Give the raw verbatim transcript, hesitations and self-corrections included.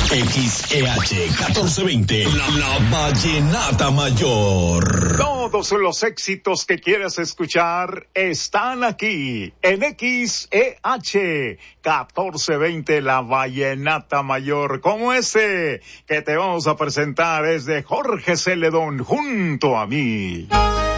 X E H catorce veinte, la, la Vallenata Mayor. Todos los éxitos que quieres escuchar están aquí en X E H catorce veinte, la Vallenata Mayor, como ese que te vamos a presentar es de Jorge Celedón junto a mí.